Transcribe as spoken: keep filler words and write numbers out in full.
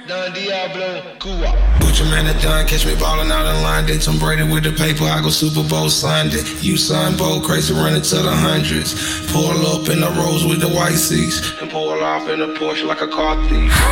Don Diablo, Cuba. Gucci man at Don, catch me ballin' out in line. They Tom Brady with the paper, I go Super Bowl Sunday. You son Bo, crazy running to the hundreds. Pull up in the Rolls with the white seats, and pull off in a Porsche like a car thief.